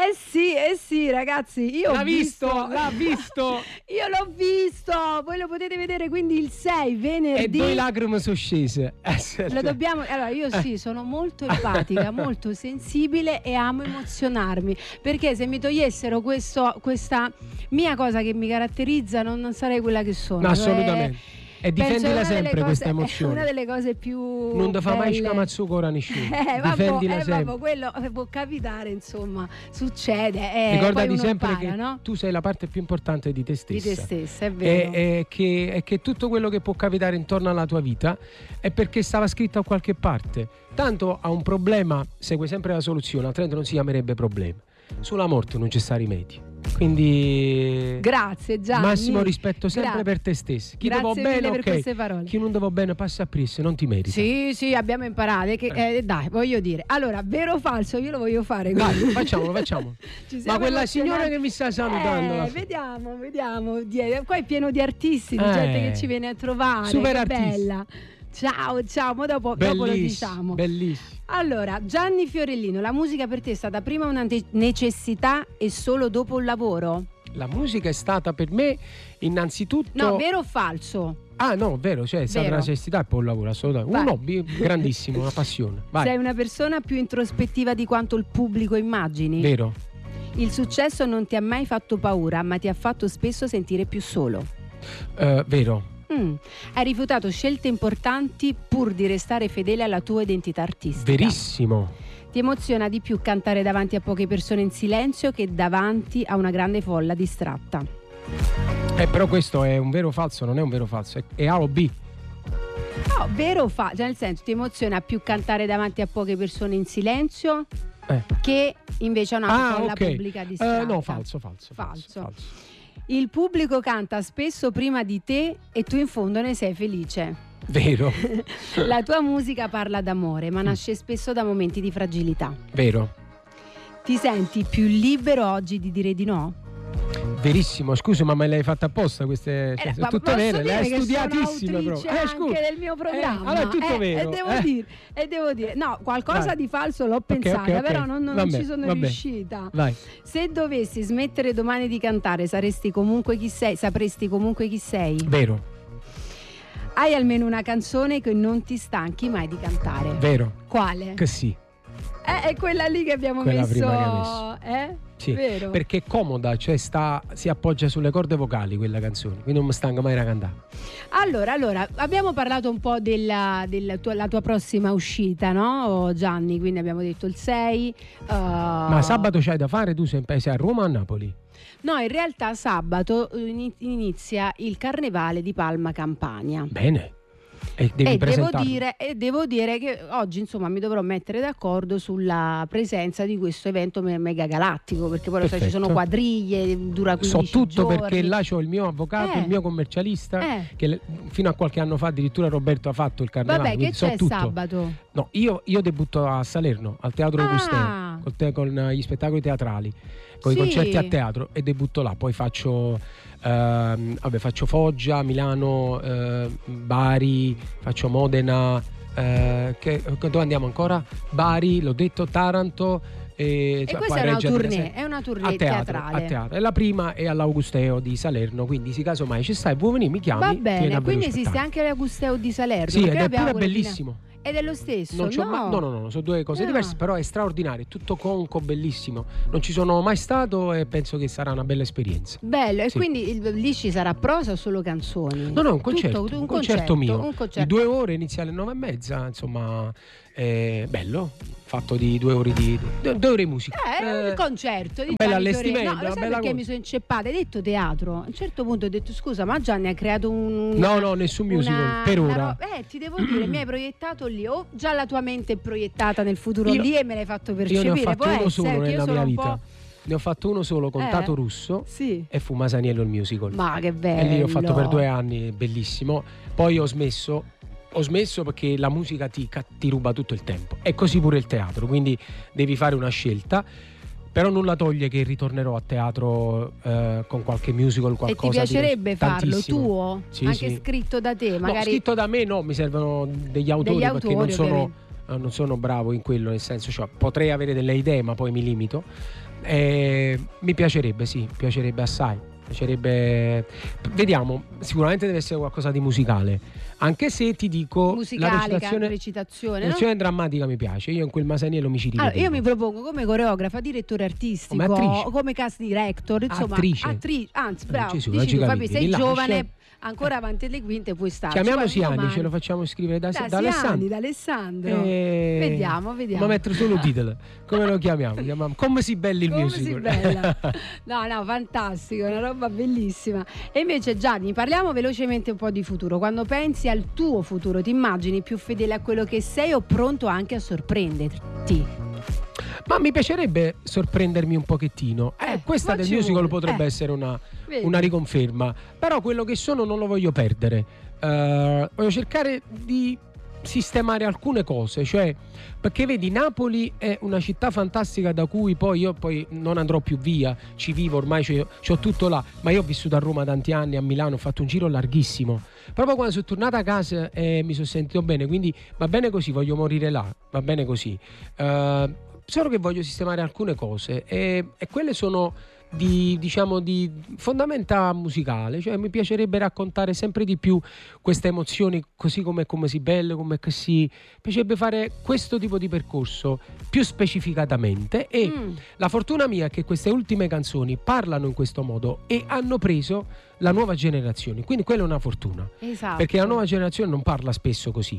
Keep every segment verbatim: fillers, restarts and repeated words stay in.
Eh sì, eh sì, ragazzi, io l'ha ho visto, visto, l'ha visto. Io l'ho visto, voi lo potete vedere quindi il sei venerdì. E due lacrime sono scese. Eh, Lo dobbiamo. Allora, io sì, sono molto empatica, molto sensibile e amo emozionarmi, perché se mi togliessero questo, questa mia cosa che mi caratterizza, non, non sarei quella che sono. No, assolutamente. Eh, E difendila sempre cose, questa emozione. È una delle cose più non ti fa mai belle. scamazzucco a nessuno. Eh, Difendila vabbè, eh, sempre. vabbè, quello può capitare, insomma, succede. Eh, Ricordati poi uno sempre impara, che no? tu sei la parte più importante di te stessa. Di te stessa, è vero. E, e, che, e che tutto quello che può capitare intorno alla tua vita è perché stava scritto a qualche parte. Tanto a un problema segue sempre la soluzione, altrimenti non si chiamerebbe problema. Sulla morte non ci sta rimedio. Quindi grazie Gianni, massimo rispetto sempre grazie. Per te stesso. Chi grazie ti va bene, per ok. queste parole. Chi non ti va bene passa a prissa, non ti merita. Sì, sì, abbiamo imparato che, eh, dai, voglio dire. Allora, vero o falso, io lo voglio fare. Dai, facciamolo, facciamolo. Ma quella signora che mi sta salutando, eh, vediamo, vediamo. Qua è pieno di artisti, di eh, gente che ci viene a trovare. super che artisti. Bella. Ciao, ciao, ma dopo, dopo lo diciamo. Bellissimo. Allora, Gianni Fiorellino, la musica per te è stata prima una te- necessità e solo dopo un lavoro? La musica è stata per me innanzitutto. No, vero o falso? Ah, no, vero, cioè è stata vero. una necessità e poi un lavoro, assolutamente. Un hobby grandissimo, una passione. Vai. Sei una persona più introspettiva di quanto il pubblico immagini? Vero. Il successo non ti ha mai fatto paura, ma ti ha fatto spesso sentire più solo. Uh, vero. Mm. Hai rifiutato scelte importanti pur di restare fedele alla tua identità artistica. Verissimo. Ti emoziona di più cantare davanti a poche persone in silenzio che davanti a una grande folla distratta. Eh, però questo è un vero o falso, non è un vero o falso, è, è A o B. No, vero o falso? Cioè, nel senso, ti emoziona più cantare davanti a poche persone in silenzio eh. che invece a una ah, folla okay. pubblica distratta. Uh, no, falso, falso, falso. falso, falso. Il pubblico canta spesso prima di te e tu in fondo ne sei felice. Vero. La tua musica parla d'amore, ma nasce spesso da momenti di fragilità. Vero. Ti senti più libero oggi di dire di no? Verissimo, scusa, ma me l'hai fatta apposta queste, cioè, eh, sono tutte vere, le hai studiatissime proprio. Eh, anche del mio programma. Eh, allora è tutto eh, vero. E devo, eh. dire, e devo dire, no, qualcosa Vai. di falso l'ho okay, pensata, okay, okay. però non, non vabbè, ci sono vabbè. riuscita. Vai. Se dovessi smettere domani di cantare, saresti comunque chi sei, sapresti comunque chi sei? Vero. Hai almeno una canzone che non ti stanchi mai di cantare? Vero. Quale? Che sì. Eh, è quella lì che abbiamo quella messo. Prima che hai messo. Eh? Sì, vero. perché è comoda, cioè sta, si appoggia sulle corde vocali quella canzone, quindi non mi stanca mai da cantare. Allora, allora, abbiamo parlato un po' della, della tua, la tua prossima uscita, no Gianni? Quindi abbiamo detto il sei. Uh... Ma sabato c'hai da fare? Tu sei, sei a Roma o a Napoli? No, in realtà sabato inizia il Carnevale di Palma Campania. Bene. E, devi e, devo presentarlo. dire, e devo dire che oggi insomma mi dovrò mettere d'accordo sulla presenza di questo evento me- mega galattico, perché poi lo sai, ci sono quadriglie, dura quindici so tutto giorni. Perché là c'ho il mio avvocato, eh. il mio commercialista eh. che le, fino a qualche anno fa addirittura Roberto ha fatto il carnevale. Vabbè, che so c'è tutto. sabato? No, io, io debutto a Salerno al Teatro ah. Augusteo col te, con gli spettacoli teatrali, con sì. i concerti a teatro, e debutto là. Poi faccio ehm, vabbè, faccio Foggia, Milano, eh, Bari, faccio Modena, eh, che, dove andiamo ancora? Bari, l'ho detto, Taranto. E, e cioè, questa è una, tournée, è una tournée a teatro, teatrale a teatro. E la prima è all'Augusteo di Salerno, quindi se caso mai ci stai, vuoi venire, mi chiami. Va bene, quindi esiste anche l'Augusteo di Salerno. Sì, ed è pure bellissimo. Ed è lo stesso? Non no. Ma, no, no, no, sono due cose ah. diverse, però è straordinario, è tutto conco, bellissimo. Non ci sono mai stato e penso che sarà una bella esperienza. Bello, e sì. quindi il, lì ci sarà prosa o solo canzoni? No, no, un concerto, tutto, un, un concerto, concerto mio. Un concerto. Di due ore, inizia alle nove e mezza, insomma, è bello, fatto di due ore di due, due ore di musica. Eh, eh, il concerto di un bel Gianni allestimento, Fiorello. No, una sai bella perché cosa. mi sono inceppata? Hai detto teatro. A un certo punto ho detto scusa, ma Gianni ha creato un No, no, nessun musical una, per una ora. ro- eh, ti devo dire, mi hai proiettato lì, o già la tua mente è proiettata nel futuro Io, lì e me l'hai fatto percepire. io ne ho fatto Può uno essere, solo che io nella sono mia un vita. po'... Ne ho fatto uno solo con eh, Tato Russo sì. e fu Masaniello il musical. Ma che bello. E lì l'ho fatto per due anni, bellissimo. Poi ho smesso. Ho smesso perché la musica ti, ti ruba tutto il tempo. E così pure il teatro, quindi devi fare una scelta. Però nulla toglie che ritornerò a teatro eh, con qualche musical, qualcosa. E ti piacerebbe di farlo tantissimo. tuo? Sì, anche sì. scritto da te? Magari... No, scritto da me no, mi servono degli autori, degli perché autori, non sono, non sono bravo in quello, nel senso, cioè, potrei avere delle idee ma poi mi limito. Eh, mi piacerebbe, sì, piacerebbe assai. Piacerebbe. Vediamo, sicuramente deve essere qualcosa di musicale. Anche se ti dico musicale, la recitazione, recitazione, la recitazione drammatica mi piace. Io in quel Masaniello mi ci rivedevo. Allora, io mi propongo come coreografa, direttore artistico, come, attrice. come cast director, insomma, attrice. Attri- anzi, bravo, Gesù, dici tu, Fabi, sei là, giovane, scel- ancora avanti alle quinte puoi stare. Chiamiamo Siani, ce lo facciamo scrivere da, da, da Siani, Alessandro. da Alessandro. E... Vediamo, vediamo. Ma mettere solo il titolo. Come lo chiamiamo? chiamiamo? Come si belli il Come musical. si bella. No, no, fantastico, una roba bellissima. E invece Gianni, parliamo velocemente un po' di futuro. Quando pensi al tuo futuro, ti immagini più fedele a quello che sei o pronto anche a sorprenderti? Ma mi piacerebbe sorprendermi un pochettino. Eh, Eh, questa del ci musical vuole. potrebbe Eh. essere una, Vedi? una riconferma. Però quello che sono non lo voglio perdere. Eh, voglio cercare di sistemare alcune cose, cioè, perché vedi, Napoli è una città fantastica da cui poi io poi non andrò più via, ci vivo ormai, c'ho, c'ho tutto là, ma io ho vissuto a Roma tanti anni, a Milano, ho fatto un giro larghissimo. Proprio quando sono tornato a casa eh, mi sono sentito bene, quindi va bene così, voglio morire là, va bene così. Eh, solo che voglio sistemare alcune cose e, e quelle sono di, diciamo, di fondamenta musicale, cioè mi piacerebbe raccontare sempre di più queste emozioni, così come come si belle, come così. Mi piacerebbe fare questo tipo di percorso più specificatamente e Mm. la fortuna mia è che queste ultime canzoni parlano in questo modo e hanno preso la nuova generazione, quindi quella è una fortuna, Esatto. perché la nuova generazione non parla spesso così,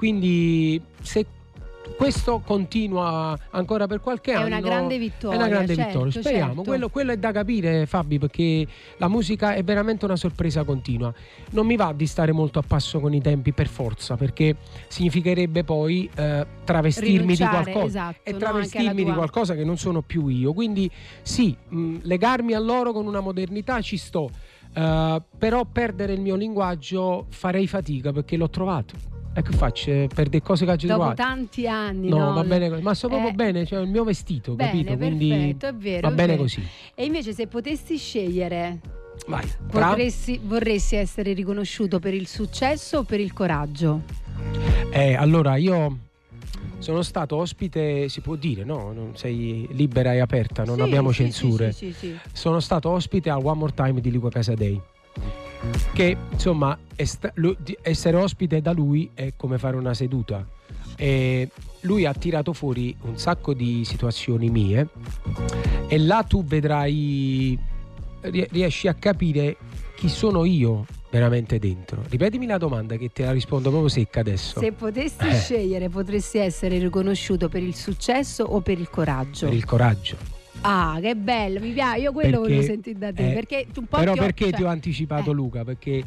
quindi se questo continua ancora per qualche è anno una grande vittoria. è una grande certo, vittoria, speriamo. certo. Quello, quello è da capire, Fabi, perché la musica è veramente una sorpresa continua. Non mi va di stare molto a passo con i tempi per forza, perché significherebbe poi eh, travestirmi Rinunciare, di qualcosa esatto, e no? travestirmi Anche alla di tua- qualcosa che non sono più io. Quindi sì, mh, legarmi a loro con una modernità ci sto, eh, però perdere il mio linguaggio farei fatica perché l'ho trovato. E che faccio? Perdere cose che ho già Dopo trovato? tanti anni, No, no? va bene così. Ma sto proprio Eh, bene, cioè il mio vestito, bene, capito? Quindi perfetto, è vero, va è bene vero. così. E invece se potessi scegliere, Vai. Tra... potresti, vorresti essere riconosciuto per il successo o per il coraggio? Eh, allora io sono stato ospite, si può dire, no? Non sei libera e aperta, non Sì, abbiamo sì, censure. sì, sì, sì, sì. Sono stato ospite al One More Time di Liqua Casadei. Che insomma è sta- lu- di- essere ospite da lui è come fare una seduta. E lui ha tirato fuori un sacco di situazioni mie e là tu vedrai, rie- riesci a capire chi sono io veramente dentro. Ripetimi la domanda che te la rispondo proprio secca adesso. Se potessi Eh. scegliere, potresti essere riconosciuto per il successo o per il coraggio? Per il coraggio. Ah, che bello, mi piace. Io quello Perché- volevo sentire da te. eh, perché tu un po' Però ti ho- perché cioè- ti ho anticipato eh. Luca? Perché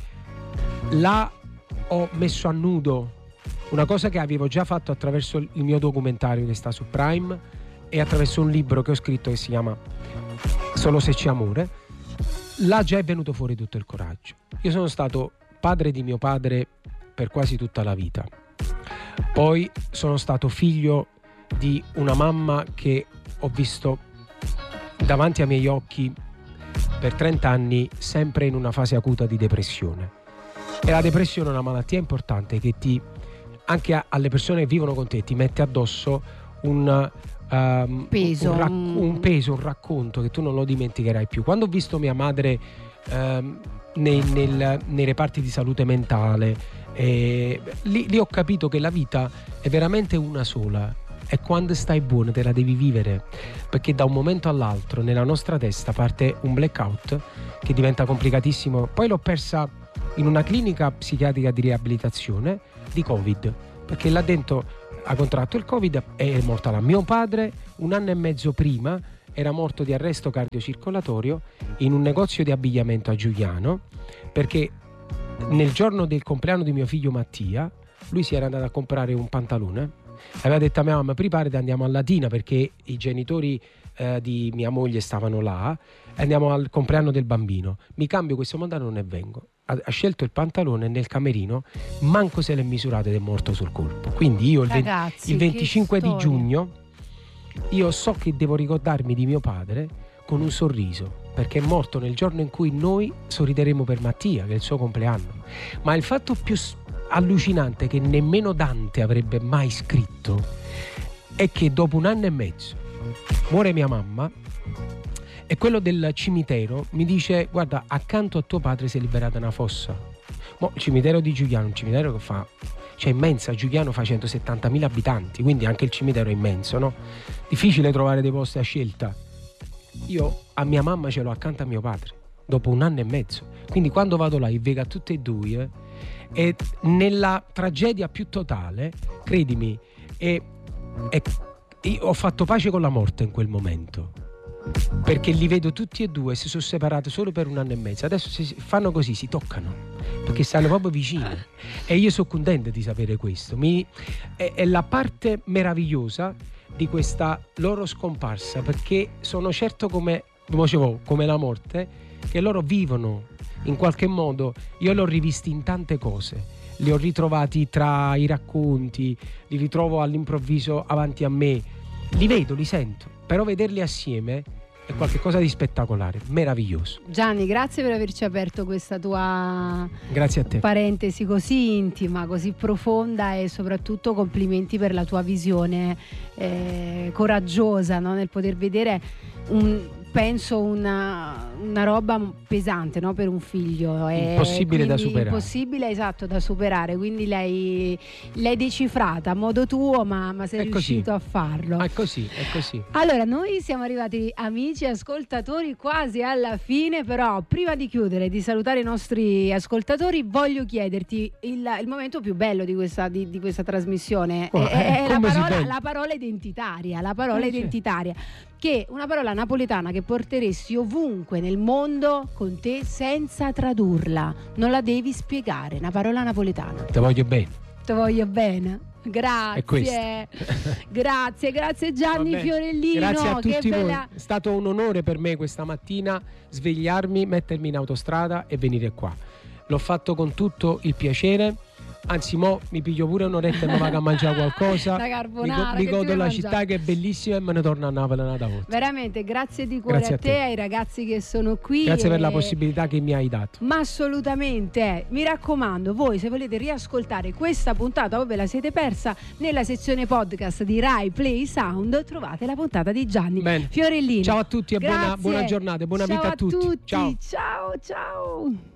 là ho messo a nudo una cosa che avevo già fatto attraverso il mio documentario che sta su Prime e attraverso un libro che ho scritto che si chiama Solo se c'è amore. Là già è venuto fuori tutto il coraggio. Io sono stato padre di mio padre per quasi tutta la vita. Poi sono stato figlio di una mamma che ho visto davanti ai miei occhi per trenta anni sempre in una fase acuta di depressione. E la depressione è una malattia importante che ti, anche a- alle persone che vivono con te, ti mette addosso un, um, Peso, un, rac- un- un peso, un racconto che tu non lo dimenticherai più. Quando ho visto mia madre ehm, nei, nel- nei reparti di salute mentale, eh, lì, lì ho capito che la vita è veramente una sola. E quando stai buono te la devi vivere, perché da un momento all'altro nella nostra testa parte un blackout che diventa complicatissimo. Poi l'ho persa in una clinica psichiatrica di riabilitazione di Covid, perché là dentro ha contratto il Covid e è morta là. Mio padre un anno e mezzo prima era morto di arresto cardiocircolatorio in un negozio di abbigliamento a Giuliano, perché nel giorno del compleanno di mio figlio Mattia lui si era andato a comprare un pantalone. Aveva detto a mia mamma: preparati, andiamo a Latina, perché i genitori eh, di mia moglie stavano là, e andiamo al compleanno del bambino. Mi cambio questo pantalone e vengo. Ha, ha scelto il pantalone nel camerino, manco se l'è misurato ed è morto sul colpo. Quindi io il, ve- Ragazzi, il che venticinque di storia. giugno io so che devo ricordarmi di mio padre con un sorriso, perché è morto nel giorno in cui noi sorrideremo per Mattia, che è il suo compleanno. Ma il fatto più s- allucinante, che nemmeno Dante avrebbe mai scritto, è che dopo un anno e mezzo muore mia mamma e quello del cimitero mi dice: guarda, accanto a tuo padre si è liberata una fossa. Mo, il cimitero di Giuliano, un cimitero che fa, cioè immensa, Giuliano fa centosettantamila abitanti, quindi anche il cimitero è immenso, no? Difficile trovare dei posti a scelta. Io a mia mamma ce l'ho accanto a mio padre dopo un anno e mezzo, quindi quando vado là e vedo a tutte e due, e nella tragedia più totale, credimi, e, e, io ho fatto pace con la morte in quel momento, perché li vedo tutti e due, si sono separati solo per un anno e mezzo, adesso si fanno così, si toccano perché stanno proprio vicini e io sono contento di sapere questo. Mi, è, è la parte meravigliosa di questa loro scomparsa, perché sono certo, come dicevo, come la morte, che loro vivono in qualche modo. Io li ho rivisti in tante cose, li ho ritrovati tra i racconti, li ritrovo all'improvviso avanti a me, li vedo, li sento, però vederli assieme è qualcosa di spettacolare, meraviglioso. Gianni, grazie per averci aperto questa tua grazie a te. parentesi così intima, così profonda, e soprattutto complimenti per la tua visione eh, coraggiosa, no? Nel poter vedere un, penso una, una roba pesante, no? Per un figlio impossibile da superare, impossibile, esatto, da superare, quindi l'hai, l'hai decifrata a modo tuo, ma, ma sei è riuscito così. a farlo. È così, è così. Allora, noi siamo arrivati, amici ascoltatori, quasi alla fine, però prima di chiudere, di salutare i nostri ascoltatori, voglio chiederti il, il momento più bello di questa, di, di questa trasmissione. Oh, è, è la, parola, pensa? la parola identitaria, la parola Eh, identitaria, che una parola napoletana che porteresti ovunque nel mondo con te senza tradurla, non la devi spiegare, una parola napoletana. Te voglio bene. Te voglio bene. Grazie, grazie, grazie Gianni Fiorellino. Grazie a tutti che voi. bella... È stato un onore per me questa mattina svegliarmi, mettermi in autostrada e venire qua. L'ho fatto con tutto il piacere. Anzi, mo mi piglio pure un'oretta e mi vado a mangiare qualcosa. La carbonara, mi, mi che godo ti la vuoi città mangiare? che è bellissima e me ne torno a Napoli un'altra volta. Veramente, grazie di cuore Grazie a a te, te. ai ragazzi che sono qui. Grazie e... per la possibilità che mi hai dato. Ma assolutamente, mi raccomando, voi se volete riascoltare questa puntata o ve la siete persa, nella sezione podcast di Rai Play Sound trovate la puntata di Gianni Bene. Fiorellino. Ciao a tutti e buona, Grazie. buona giornata e buona Ciao vita a tutti. tutti. Ciao. Ciao, ciao.